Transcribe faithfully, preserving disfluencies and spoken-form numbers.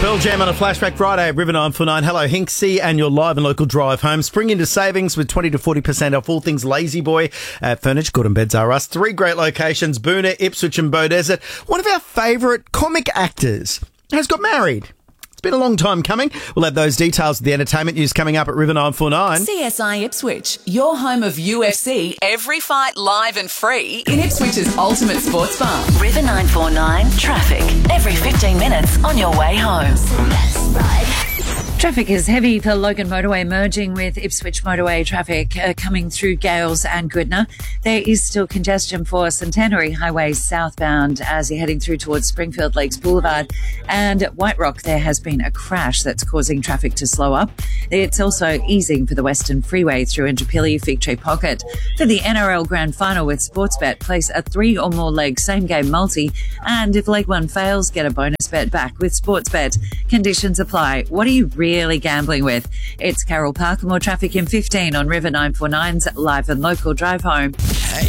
Pearl Jam on a Flashback Friday at River nine four nine. Hello, Hinksy, and your live and local drive home. Spring into savings with twenty to forty percent off all things Lazy Boy at Furniture, Good and Beds R Us. Three great locations, Boonah, Ipswich and Beaudesert. One of our favourite comic actors has got married. It's been a long time coming. We'll have those details of the entertainment news coming up at River nine four nine. C S I Ipswich, your home of U F C, every fight live and free in Ipswich's ultimate sports bar. River nine four nine traffic. Every fifteen minutes on your way home. Traffic is heavy for Logan Motorway, merging with Ipswich Motorway traffic uh, coming through Gales and Goodna. There is still congestion for Centenary Highway southbound as you're heading through towards Springfield Lakes Boulevard. And at White Rock, there has been a crash that's causing traffic to slow up. It's also easing for the Western Freeway through Indooroopilly, Fig Tree Pocket. For the N R L Grand Final with Sportsbet, place a three or more leg same game multi. And if leg one fails, get a bonus bet back with Sportsbet. Conditions apply. What are you really gambling with? It's Carol Parker. More traffic in fifteen on River nine four nine's live and local drive home.